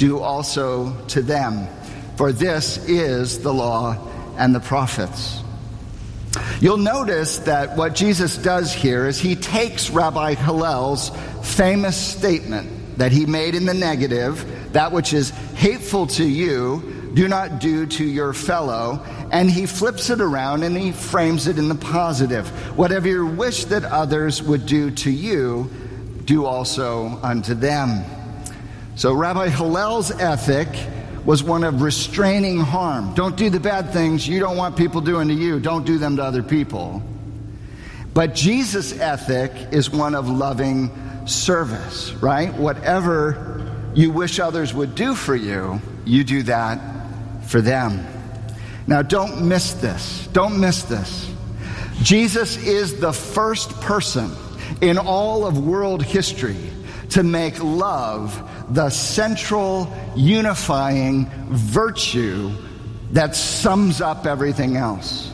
do also to them. For this is the law and the prophets. You'll notice that what Jesus does here is he takes Rabbi Hillel's famous statement that he made in the negative, that which is hateful to you, do not do to your fellow, and he flips it around and he frames it in the positive. Whatever you wish that others would do to you, do also unto them. So Rabbi Hillel's ethic was one of restraining harm. Don't do the bad things you don't want people doing to you. Don't do them to other people. But Jesus' ethic is one of loving service, right? Whatever you wish others would do for you, you do that for them. Now, don't miss this. Don't miss this. Jesus is the first person in all of world history to make love the central unifying virtue that sums up everything else.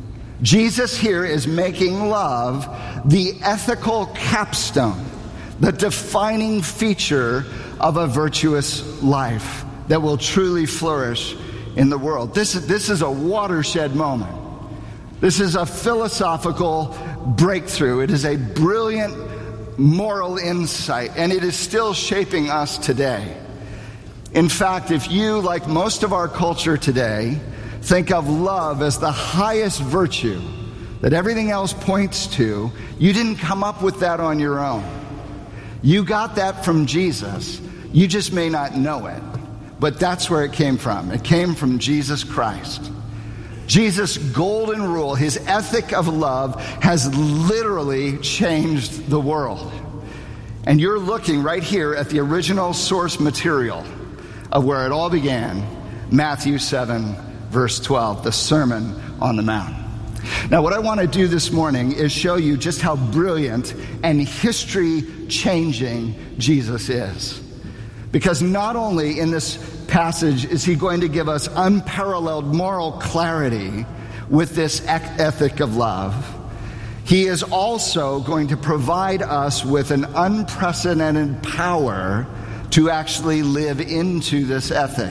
Jesus here is making love the ethical capstone, the defining feature of a virtuous life that will truly flourish in the world. This is a watershed moment. This is a philosophical breakthrough. It is a brilliant moral insight, and it is still shaping us today. In fact, if you, like most of our culture today, think of love as the highest virtue that everything else points to, you didn't come up with that on your own. You got that from Jesus. You just may not know it, but that's where it came from. It came from Jesus Christ. Jesus' golden rule, his ethic of love, has literally changed the world. And you're looking right here at the original source material of where it all began, Matthew 7, verse 12, the Sermon on the Mount. Now, what I want to do this morning is show you just how brilliant and history-changing Jesus is. Because not only in this passage is he going to give us unparalleled moral clarity with this ethic of love, he is also going to provide us with an unprecedented power to actually live into this ethic.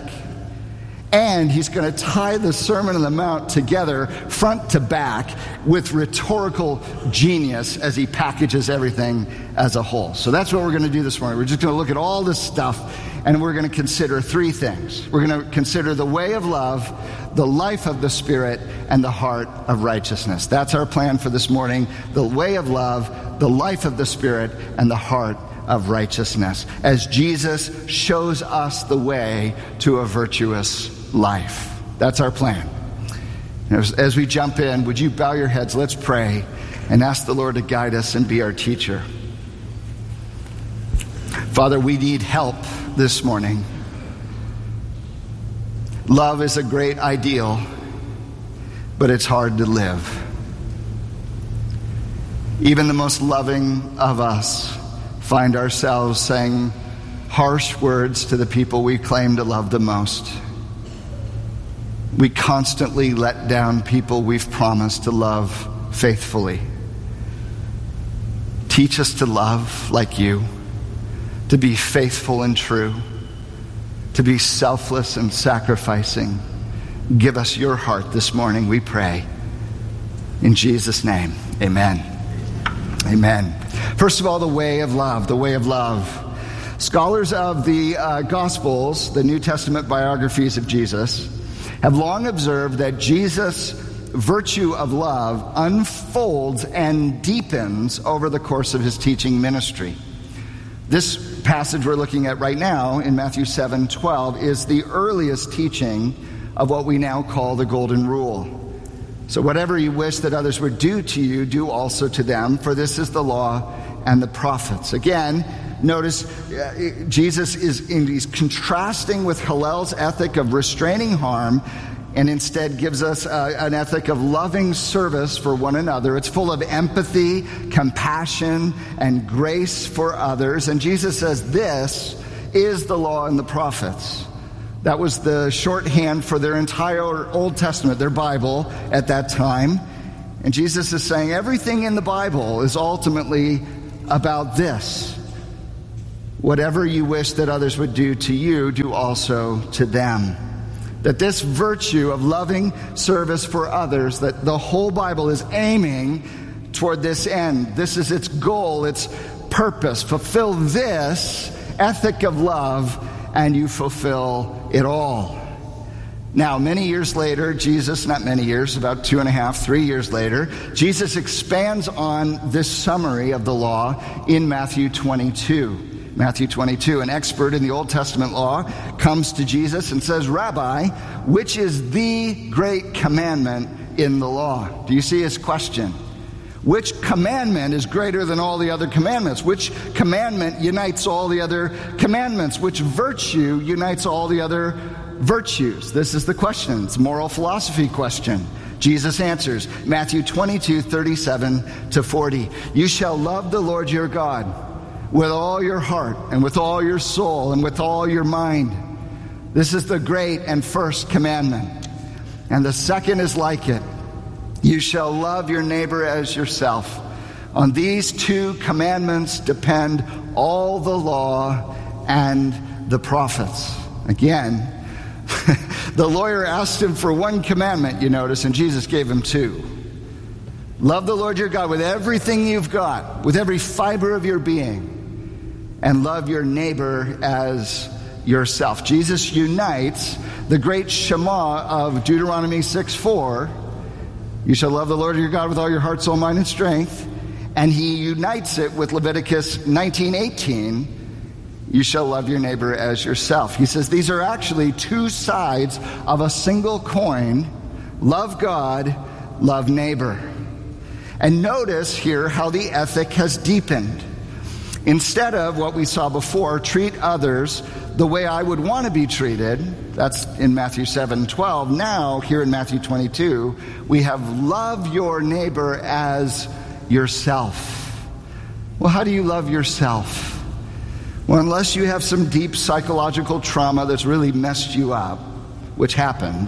And he's going to tie the Sermon on the Mount together front to back with rhetorical genius as he packages everything as a whole. So that's what we're going to do this morning. We're just going to look at all this stuff, and we're going to consider three things. We're going to consider the way of love, the life of the Spirit, and the heart of righteousness. That's our plan for this morning. The way of love, the life of the Spirit, and the heart of righteousness, as Jesus shows us the way to a virtuous life. That's our plan. As we jump in, would you bow your heads? Let's pray and ask the Lord to guide us and be our teacher. Father, we need help this morning. Love is a great ideal, but it's hard to live. Even the most loving of us find ourselves saying harsh words to the people we claim to love the most. We constantly let down people we've promised to love faithfully. Teach us to love like you, to be faithful and true, to be selfless and sacrificing. Give us your heart this morning, we pray. In Jesus' name, amen. Amen. First of all, the way of love, the way of love. Scholars of the Gospels, the New Testament biographies of Jesus, have long observed that Jesus' virtue of love unfolds and deepens over the course of his teaching ministry. This passage we're looking at right now in Matthew 7:12 is the earliest teaching of what we now call the Golden Rule. So whatever you wish that others would do to you, do also to them, for this is the law and the prophets. Again, notice Jesus is contrasting with Hillel's ethic of restraining harm, and instead gives us an ethic of loving service for one another. It's full of empathy, compassion, and grace for others. And Jesus says this is the law and the prophets. That was the shorthand for their entire Old Testament, their Bible at that time. And Jesus is saying everything in the Bible is ultimately about this. Whatever you wish that others would do to you, do also to them. That this virtue of loving service for others, that the whole Bible is aiming toward this end. This is its goal, its purpose. Fulfill this ethic of love, and you fulfill it all. Now, many years later, not many years, about 2.5, 3 years later, Jesus expands on this summary of the law in Matthew 22. Matthew 22, an expert in the Old Testament law comes to Jesus and says, "Rabbi, which is the great commandment in the law?" Do you see his question? Which commandment is greater than all the other commandments? Which commandment unites all the other commandments? Which virtue unites all the other virtues? This is the question. It's a moral philosophy question. Jesus answers, Matthew 22, 37 to 40. "You shall love the Lord your God with all your heart and with all your soul and with all your mind. This is the great and first commandment. And the second is like it. You shall love your neighbor as yourself. On these two commandments depend all the law and the prophets." Again, the lawyer asked him for one commandment, you notice, and Jesus gave him two. Love the Lord your God with everything you've got, with every fiber of your being, and love your neighbor as yourself. Jesus unites the great Shema of Deuteronomy 6:4. You shall love the Lord your God with all your heart, soul, mind, and strength. And he unites it with Leviticus 19:18. You shall love your neighbor as yourself. He says these are actually two sides of a single coin. Love God, love neighbor. And notice here how the ethic has deepened. Instead of what we saw before, treat others the way I would want to be treated, that's in Matthew 7:12. Now, here in Matthew 22, we have love your neighbor as yourself. Well, how do you love yourself? Well, unless you have some deep psychological trauma that's really messed you up, which happens,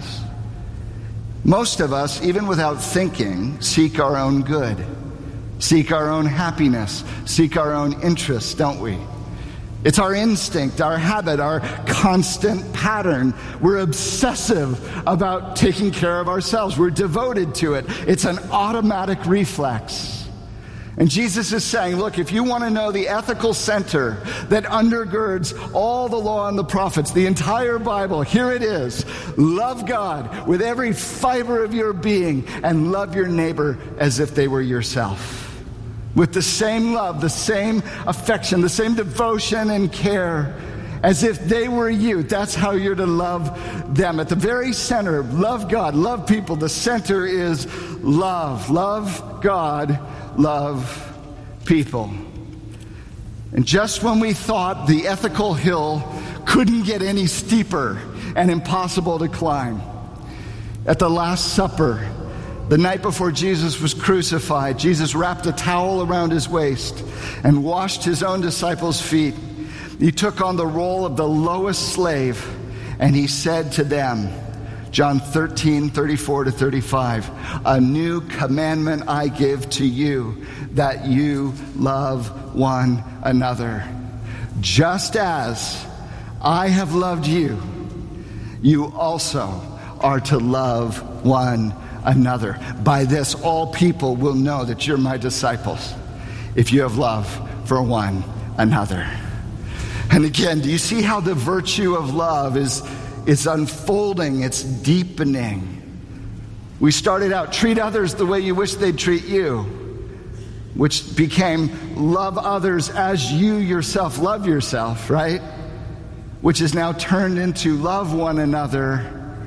most of us, even without thinking, seek our own good. Seek our own happiness, seek our own interests, don't we? It's our instinct, our habit, our constant pattern. We're obsessive about taking care of ourselves. We're devoted to it. It's an automatic reflex. And Jesus is saying, look, if you want to know the ethical center that undergirds all the law and the prophets, the entire Bible, here it is. Love God with every fiber of your being and love your neighbor as if they were yourself. With the same love, the same affection, the same devotion and care as if they were you. That's how you're to love them. At the very center, love God, love people. The center is love. Love God, love people. And just when we thought the ethical hill couldn't get any steeper and impossible to climb, at the Last Supper, the night before Jesus was crucified, Jesus wrapped a towel around his waist and washed his own disciples' feet. He took on the role of the lowest slave, and he said to them, John 13:34 to 35, "A new commandment I give to you, that you love one another. Just as I have loved you, you also are to love one another. By this, all people will know that you're my disciples, if you have love for one another." And again, do you see how the virtue of love is unfolding? It's deepening. We started out, treat others the way you wish they'd treat you, which became love others as you yourself love yourself, right? Which is now turned into love one another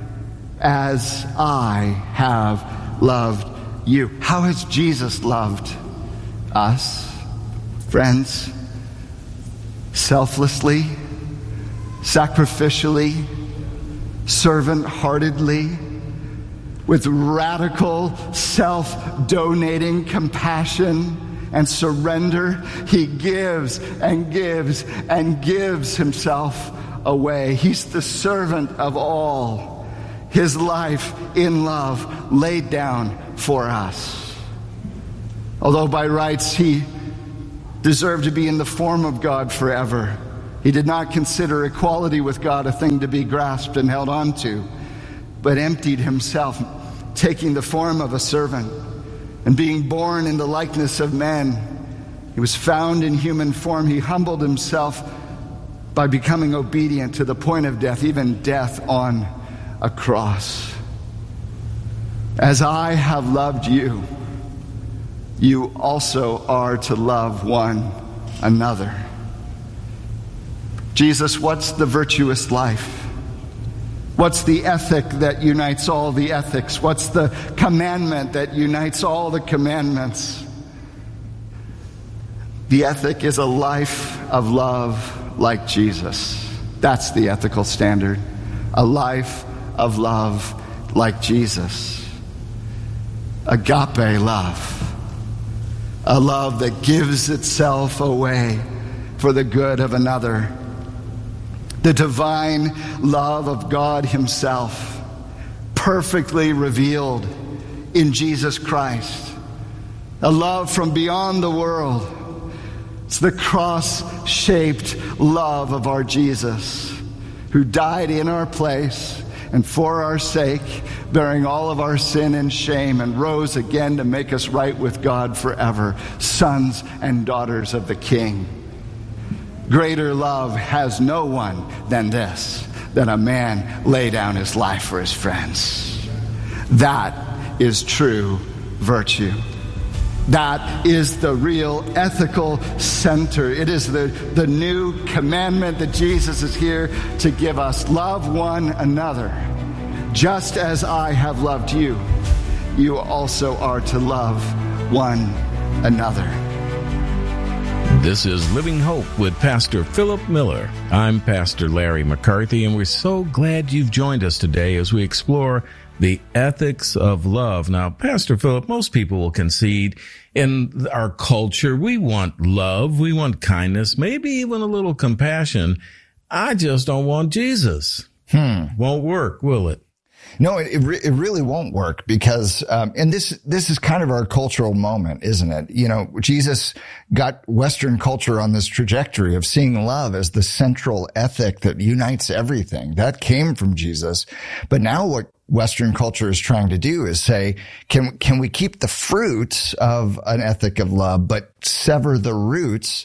as I have loved you. How has Jesus loved us, friends? Selflessly, sacrificially, servant-heartedly, with radical self-donating compassion and surrender. He gives and gives and gives himself away. He's the servant of all. His life in love laid down for us. Although by rights he deserved to be in the form of God forever, He did not consider equality with God a thing to be grasped and held on to, but emptied himself, taking the form of a servant, and being born in the likeness of men. He was found in human form. He humbled himself by becoming obedient to the point of death, even death on a cross. As I have loved you, you also are to love one another. Jesus, what's the virtuous life? What's the ethic that unites all the ethics? What's the commandment that unites all the commandments? The ethic is a life of love like Jesus. That's the ethical standard. A life of love like Jesus. Agape love. A love that gives itself away for the good of another. The divine love of God himself, perfectly revealed in Jesus Christ. A love from beyond the world. It's the cross-shaped love of our Jesus, who died in our place and for our sake, bearing all of our sin and shame, and rose again to make us right with God forever, sons and daughters of the King. Greater love has no one than this, that a man lay down his life for his friends. That is true virtue. That is the real ethical center. It is the new commandment that Jesus is here to give us. Love one another. Just as I have loved you, you also are to love one another. This is Living Hope with Pastor Philip Miller. I'm Pastor Larry McCarthy, and we're so glad you've joined us today as we explore the ethics of love. Now, Pastor Philip, most people will concede in our culture, we want love, we want kindness, maybe even a little compassion. I just don't want Jesus. Won't work, will it? No, it really won't work because, and this is kind of our cultural moment, isn't it? You know, Jesus got Western culture on this trajectory of seeing love as the central ethic that unites everything. That came from Jesus. But now what Western culture is trying to do is say, can we keep the fruits of an ethic of love, but sever the roots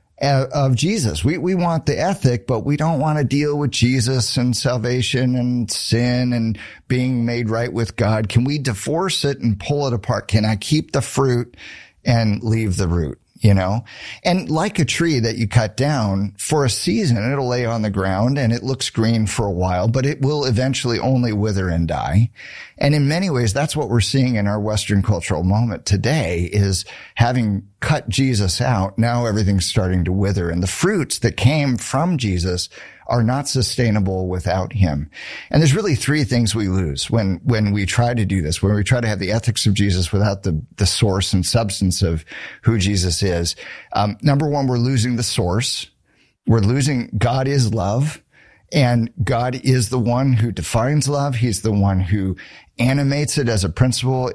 of Jesus? We want the ethic, but we don't want to deal with Jesus and salvation and sin and being made right with God. Can we divorce it and pull it apart? Can I keep the fruit and leave the root? You know, and like a tree that you cut down for a season, it'll lay on the ground and it looks green for a while, but it will eventually only wither and die. And in many ways, that's what we're seeing in our Western cultural moment today is having cut Jesus out. Now everything's starting to wither, and the fruits that came from Jesus are not sustainable without him. And there's really three things we lose when we try to do this, when we try to have the ethics of Jesus without the source and substance of who Jesus is. Number one, we're losing the source. We're losing God is love, and God is the one who defines love. He's the one who animates it as a principle.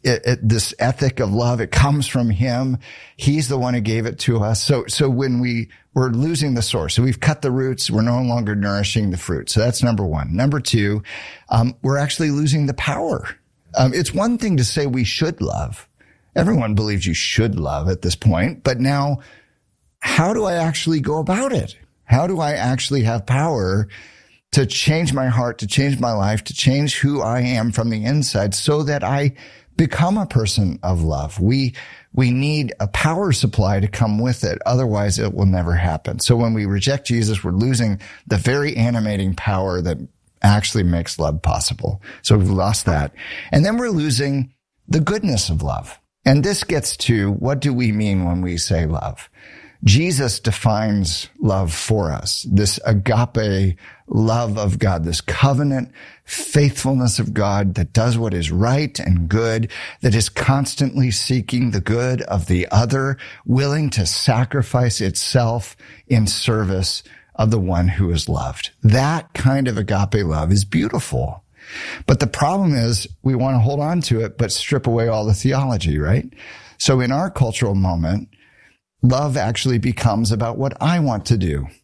This ethic of love, it comes from him. He's the one who gave it to us. So when we're losing the source. So we've cut the roots. We're no longer nourishing the fruit. So that's number one. Number two, we're actually losing the power. It's one thing to say we should love. Everyone believes you should love at this point. But now, how do I actually go about it? How do I actually have power to change my heart, to change my life, to change who I am from the inside so that I become a person of love? We need a power supply to come with it. Otherwise, it will never happen. So when we reject Jesus, we're losing the very animating power that actually makes love possible. So we've lost that. And then we're losing the goodness of love. And this gets to, what do we mean when we say love? Jesus defines love for us, this agape love of God, this covenant faithfulness of God that does what is right and good, that is constantly seeking the good of the other, willing to sacrifice itself in service of the one who is loved. That kind of agape love is beautiful. But the problem is we want to hold on to it, but strip away all the theology, right? So in our cultural moment, love actually becomes about what I want to do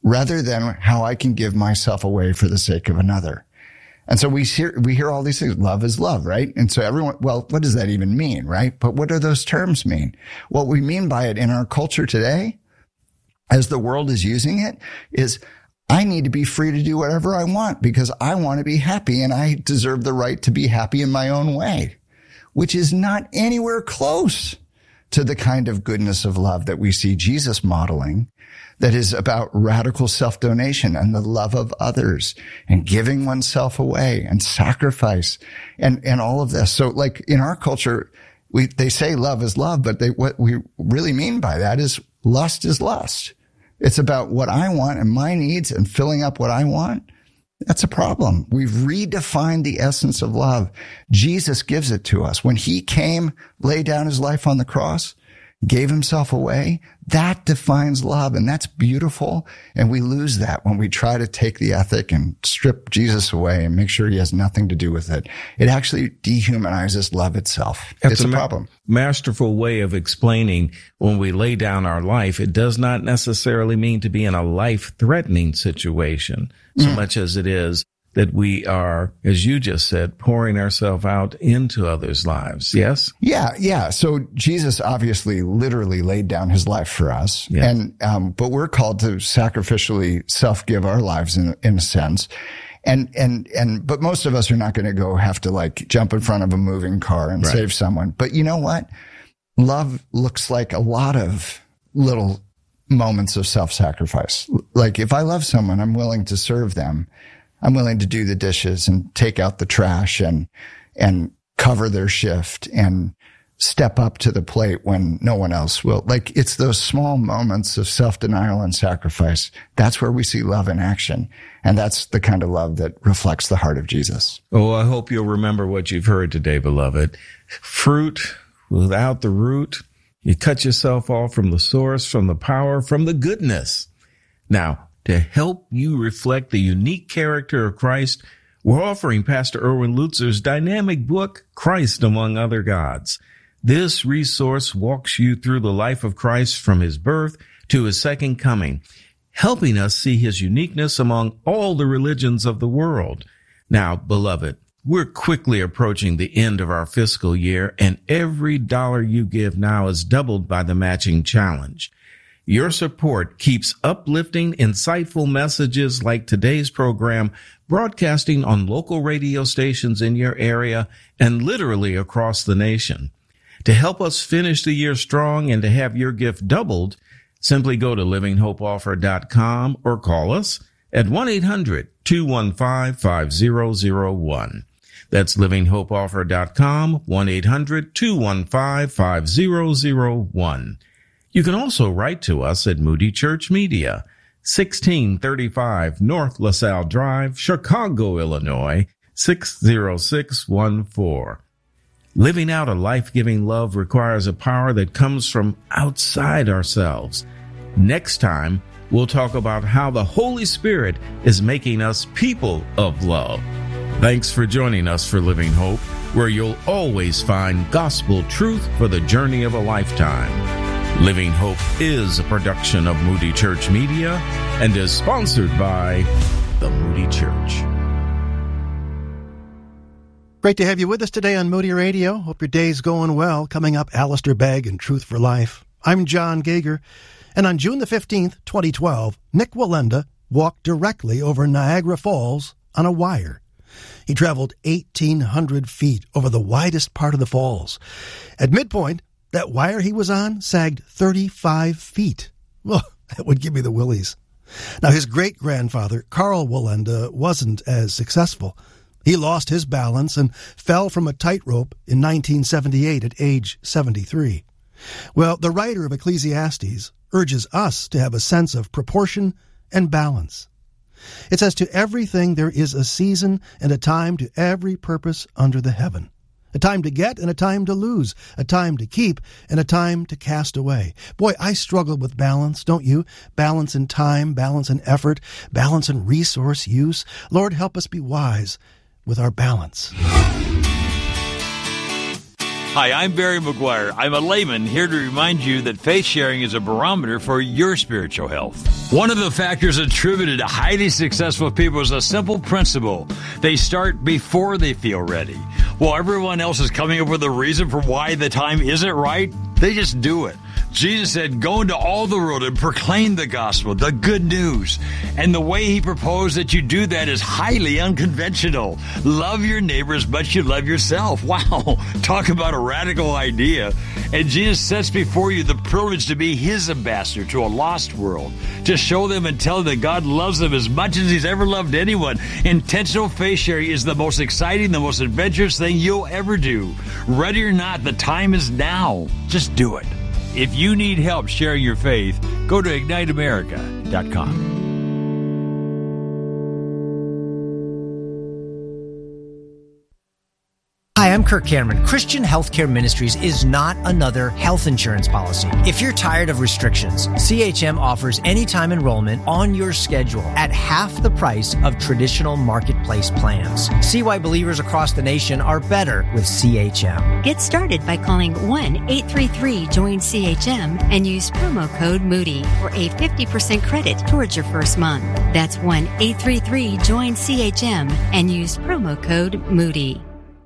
rather than how I can give myself away for the sake of another. And so we hear all these things. Love is love, right? And so everyone, well, what does that even mean, right? But what do those terms mean? What we mean by it in our culture today, as the world is using it, is I need to be free to do whatever I want because I want to be happy and I deserve the right to be happy in my own way, which is not anywhere close to the kind of goodness of love that we see Jesus modeling, that is about radical self-donation and the love of others and giving oneself away and sacrifice and all of this. So like in our culture, they say love is love, but what we really mean by that is lust is lust. It's about what I want and my needs and filling up what I want. That's a problem. We've redefined the essence of love. Jesus gives it to us. When he came, laid down his life on the cross, gave himself away, that defines love, and that's beautiful. And we lose that when we try to take the ethic and strip Jesus away and make sure he has nothing to do with it. It actually dehumanizes love itself. It's a problem. Masterful way of explaining when we lay down our life, it does not necessarily mean to be in a life-threatening situation so much as it is that we are, as you just said, pouring ourselves out into others' lives. Yes? Yeah. So Jesus obviously literally laid down his life for us. Yeah. And, but we're called to sacrificially self-give our lives in a sense. But most of us are not going to have to like jump in front of a moving car and save someone. But you know what? Love looks like a lot of little moments of self-sacrifice. Like if I love someone, I'm willing to serve them. I'm willing to do the dishes and take out the trash and cover their shift and step up to the plate when no one else will. Like it's those small moments of self-denial and sacrifice. That's where we see love in action. And that's the kind of love that reflects the heart of Jesus. Oh, I hope you'll remember what you've heard today, beloved. Fruit without the root. You cut yourself off from the source, from the power, from the goodness. Now, to help you reflect the unique character of Christ, we're offering Pastor Erwin Lutzer's dynamic book, Christ Among Other Gods. This resource walks you through the life of Christ from his birth to his second coming, helping us see his uniqueness among all the religions of the world. Now, beloved, we're quickly approaching the end of our fiscal year, and every dollar you give now is doubled by the matching challenge. Your support keeps uplifting, insightful messages like today's program, broadcasting on local radio stations in your area and literally across the nation. To help us finish the year strong and to have your gift doubled, simply go to livinghopeoffer.com or call us at 1-800-215-5001. That's livinghopeoffer.com, 1-800-215-5001. You can also write to us at Moody Church Media, 1635 North LaSalle Drive, Chicago, Illinois, 60614. Living out a life-giving love requires a power that comes from outside ourselves. Next time, we'll talk about how the Holy Spirit is making us people of love. Thanks for joining us for Living Hope, where you'll always find gospel truth for the journey of a lifetime. Living Hope is a production of Moody Church Media and is sponsored by the Moody Church. Great to have you with us today on Moody Radio. Hope your day's going well. Coming up, Alistair Begg and Truth for Life. I'm John Gager. And on June the 15th, 2012, Nick Wallenda walked directly over Niagara Falls on a wire. He traveled 1,800 feet over the widest part of the falls. At midpoint, that wire he was on sagged 35 feet. Well, that would give me the willies. Now, his great-grandfather, Carl Wallenda, wasn't as successful. He lost his balance and fell from a tightrope in 1978 at age 73. Well, the writer of Ecclesiastes urges us to have a sense of proportion and balance. It says, to everything there is a season and a time to every purpose under the heaven. A time to get and a time to lose, a time to keep and a time to cast away. Boy, I struggle with balance, don't you? Balance in time, balance in effort, balance in resource use. Lord, help us be wise with our balance. Hi, I'm Barry McGuire. I'm a layman here to remind you that faith sharing is a barometer for your spiritual health. One of the factors attributed to highly successful people is a simple principle. They start before they feel ready. While everyone else is coming up with a reason for why the time isn't right, they just do it. Jesus said, go into all the world and proclaim the gospel, the good news. And the way he proposed that you do that is highly unconventional. Love your neighbor as much as you love yourself. Wow, talk about a radical idea. And Jesus sets before you the privilege to be his ambassador to a lost world, to show them and tell them that God loves them as much as he's ever loved anyone. Intentional faith sharing is the most exciting, the most adventurous thing you'll ever do. Ready or not, the time is now. Just do it. If you need help sharing your faith, go to IgniteAmerica.com. Hi, I'm Kirk Cameron. Christian Healthcare Ministries is not another health insurance policy. If you're tired of restrictions, CHM offers anytime enrollment on your schedule at half the price of traditional marketplace plans. See why believers across the nation are better with CHM. Get started by calling 1-833-JOIN-CHM and use promo code Moody for a 50% credit towards your first month. That's 1-833-JOIN-CHM and use promo code Moody.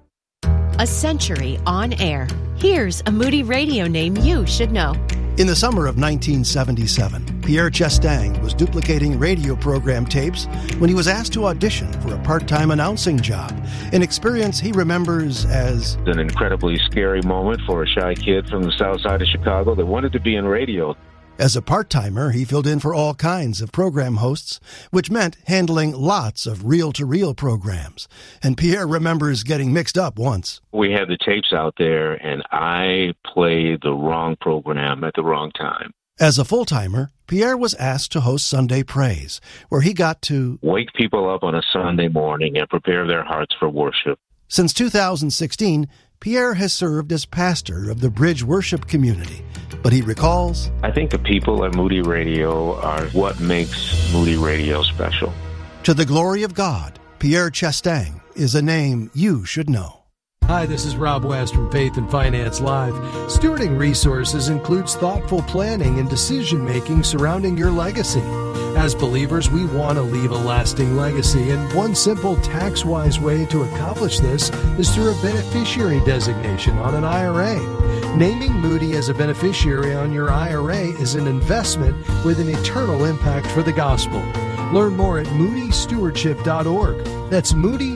A century on air. Here's a Moody Radio name you should know. In the summer of 1977, Pierre Chestang was duplicating radio program tapes when he was asked to audition for a part-time announcing job, an experience he remembers as an incredibly scary moment for a shy kid from the south side of Chicago that wanted to be in radio. As a part-timer, he filled in for all kinds of program hosts, which meant handling lots of reel-to-reel programs. And Pierre remembers getting mixed up once. We had the tapes out there, and I played the wrong program at the wrong time. As a full-timer, Pierre was asked to host Sunday Praise, where he got to wake people up on a Sunday morning and prepare their hearts for worship. Since 2016, Pierre has served as pastor of the Bridge Worship Community, but he recalls, I think the people at Moody Radio are what makes Moody Radio special. To the glory of God, Pierre Chestang is a name you should know. Hi, this is Rob West from Faith and Finance Live. Stewarding resources includes thoughtful planning and decision-making surrounding your legacy. As believers, we want to leave a lasting legacy, and one simple tax-wise way to accomplish this is through a beneficiary designation on an IRA. Naming Moody as a beneficiary on your IRA is an investment with an eternal impact for the gospel. Learn more at moodystewardship.org. That's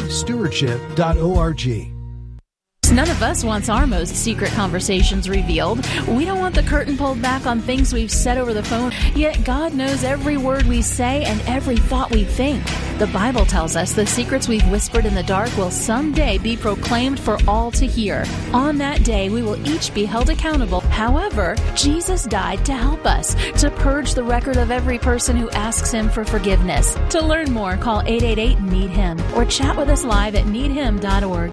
moodystewardship.org. None of us wants our most secret conversations revealed. We don't want the curtain pulled back on things we've said over the phone, yet God knows every word we say and every thought we think. The Bible tells us the secrets we've whispered in the dark will someday be proclaimed for all to hear. On that day, we will each be held accountable. However, Jesus died to help us, to purge the record of every person who asks him for forgiveness. To learn more, call 888-NEED-HIM or chat with us live at needhim.org.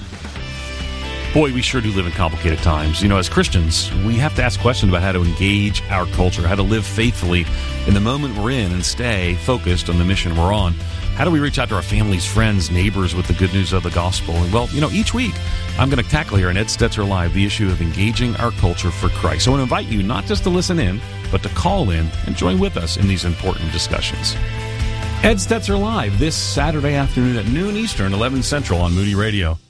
Boy, we sure do live in complicated times. You know, as Christians, we have to ask questions about how to engage our culture, how to live faithfully in the moment we're in and stay focused on the mission we're on. How do we reach out to our families, friends, neighbors with the good news of the gospel? And well, you know, each week I'm going to tackle here on Ed Stetzer Live the issue of engaging our culture for Christ. So I want to invite you not just to listen in, but to call in and join with us in these important discussions. Ed Stetzer Live this Saturday afternoon at noon Eastern, 11 Central on Moody Radio.